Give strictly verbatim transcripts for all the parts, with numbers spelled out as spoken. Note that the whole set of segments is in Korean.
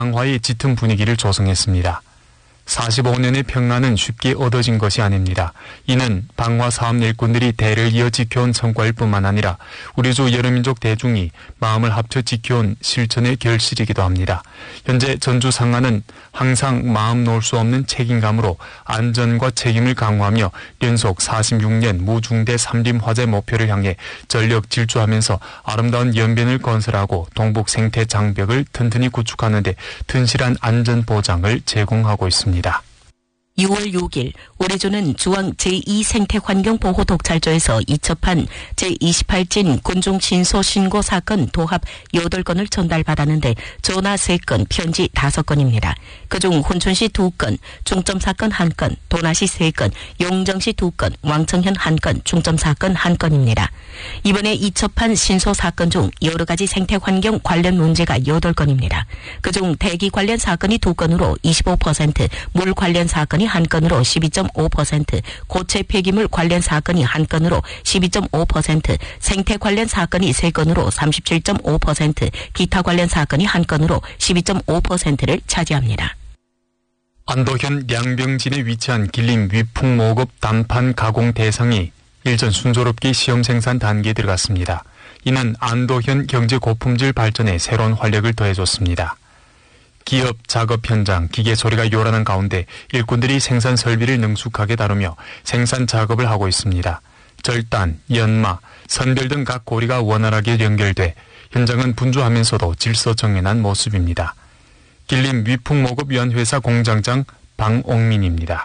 강화의 짙은 분위기를 조성했습니다. 사십오 년의 평화는 쉽게 얻어진 것이 아닙니다. 이는 방화 사업 일꾼들이 대를 이어 지켜온 성과일 뿐만 아니라 우리주 여러민족 대중이 마음을 합쳐 지켜온 실천의 결실이기도 합니다. 현재 전주 상하는 항상 마음 놓을 수 없는 책임감으로 안전과 책임을 강화하며 연속 사십육 년 무중대 삼림 화재 목표를 향해 전력 질주하면서 아름다운 연변을 건설하고 동북 생태 장벽을 튼튼히 구축하는 데 튼실한 안전 보장을 제공하고 있습니다. 유월 육일 우리주는 주왕 제이 생태환경보호 독찰조에서 이첩한 제이십팔 진 군중 신소 신고 사건 도합 여덟 건을 전달받았는데 전화 세 건, 편지 다섯 건입니다. 그중 훈춘시 두 건, 중점 사건 한 건, 도나시 세 건, 용정시 두 건, 왕청현 한 건, 중점 사건 한 건입니다. 이번에 이첩한 신소 사건 중 여러 가지 생태환경 관련 문제가 여덟 건입니다. 그중 대기 관련 사건이 두 건으로 이십오 퍼센트, 물 관련 사건이 한 건으로 십이 점 오 퍼센트, 고체 폐기물 관련 사건이 한 건으로 십이 점 오 퍼센트, 생태 관련 사건이 세 건으로 삼십칠 점 오 퍼센트, 기타 관련 사건이 한 건으로 십이 점 오 퍼센트를 차지합니다. 안도현 량병진에 위치한 길림 위풍모급 단판 가공 대상이 일전 순조롭게 시험 생산 단계에 들어갔습니다. 이는 안도현 경제고품질 발전에 새로운 활력을 더해줬습니다. 기업 작업 현장, 기계 소리가 요란한 가운데 일꾼들이 생산 설비를 능숙하게 다루며 생산 작업을 하고 있습니다. 절단, 연마, 선별 등 각 고리가 원활하게 연결돼 현장은 분주하면서도 질서정연한 모습입니다. 길림 위풍모급위원회사 공장장 방옥민입니다.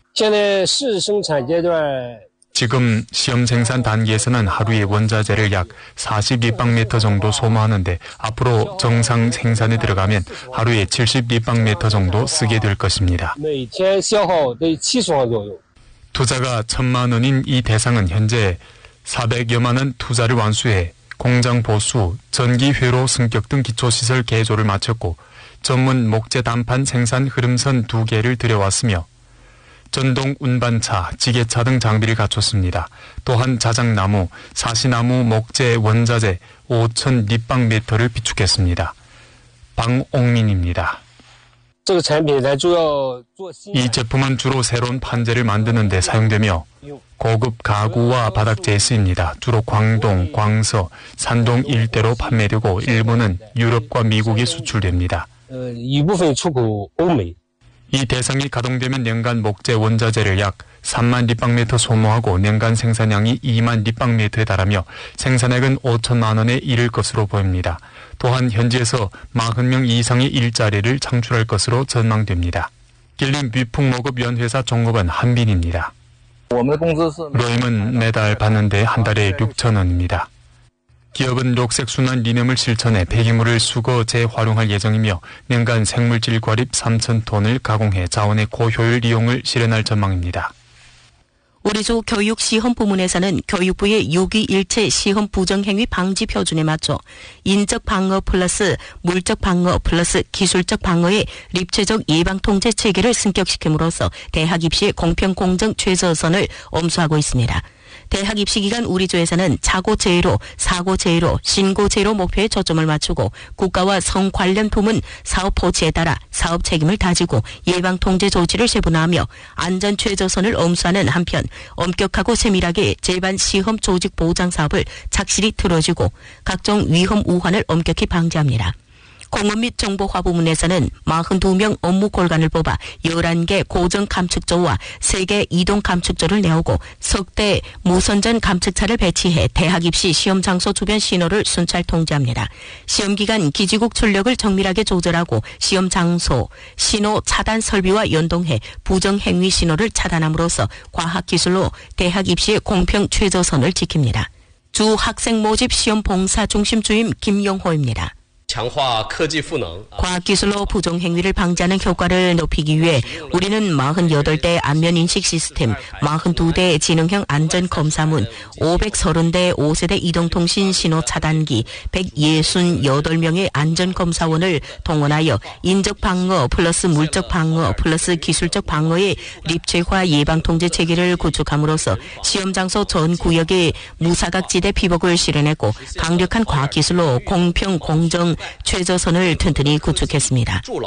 지금 시험 생산 단계에서는 하루에 원자재를 약 사십 리방미터 정도 소모하는데 앞으로 정상 생산에 들어가면 하루에 칠십 리방미터 정도 쓰게 될 것입니다. 투자가 천만 원인 이 대상은 현재 사백여만 원 투자를 완수해 공장 보수, 전기 회로 승격 등 기초시설 개조를 마쳤고 전문 목재 단판 생산 흐름선 두 개를 들여왔으며 전동 운반차, 지게차 등 장비를 갖췄습니다. 또한 자작나무, 사시나무 목재 원자재 오천 리방미터를 비축했습니다. 방옥민입니다. 이 제품은 주로 새로운 판재를 만드는 데 사용되며 고급 가구와 바닥재에 쓰입니다. 주로 광동, 광서, 산동 일대로 판매되고 일부는 유럽과 미국에 수출됩니다. 이 대상이 가동되면年간 목재 원자재를 약 삼만 리방미터 소모하고年간 생산량이 이만 리방미터에 달하며 생산액은 오천만 원에 이를 것으로 보입니다. 또한 현지에서 사십 명 이상의 일자리를 창출할 것으로 전망됩니다. 길림 위풍모급위원회사 종업원 한빈입니다. 로임은 매달 받는데 한 달에 육천 원입니다. 기업은 녹색순환 리념을 실천해 폐기물을 수거 재활용할 예정이며年간 생물질 과립 삼천 톤을 가공해 자원의 고효율 이용을 실현할 전망입니다. 우리주 교육시험부문에서는 교육부의 유기일체 시험 부정행위 방지 표준에 맞춰 인적 방어 플러스 물적 방어 플러스 기술적 방어의 입체적 예방 통제 체계를 승격시킴으로써 대학 입시의 공평 공정 최저선을 엄수하고 있습니다. 대학 입시 기간 우리주에서는 자고 제로, 사고 제로, 신고 제로 목표에 초점을 맞추고 국가와 성 관련 부문 사업 포지에 따라 사업 책임을 다지고 예방 통제 조치를 세분화하며 안전 최저선을 엄수하는 한편 엄격하고 세밀하게 제반 시험 조직 보장 사업을 착실히 틀어주고 각종 위험 우환을 엄격히 방지합니다. 공업 및 정보화 부문에서는 사십이 명 업무 골간을 뽑아 열한 개 고정 감축조와 세 개 이동 감축조를 내오고 석 대 무선전 감축차를 배치해 대학 입시 시험 장소 주변 신호를 순찰 통제합니다. 시험 기간 기지국 출력을 정밀하게 조절하고 시험 장소, 신호 차단 설비와 연동해 부정행위 신호를 차단함으로써 과학기술로 대학 입시의 공평 최저선을 지킵니다. 주 학생 모집 시험 봉사 중심 주임 김용호입니다. 과학기술로 부정행위를 방지하는 효과를 높이기 위해 우리는 사십팔 대 안면인식 시스템, 사십이 대 지능형 안전검사문, 오백삼십 대 오 세대 이동통신 신호 차단기, 백육십팔 명의 안전검사원을 동원하여 인적 방어 플러스 물적 방어 플러스 기술적 방어의 입체화 예방통제 체계를 구축함으로써 시험장소 전 구역에 무사각지대 피복을 실현했고 강력한 과학기술로 공평, 공정, 최저선을 튼튼히 구축했습니다.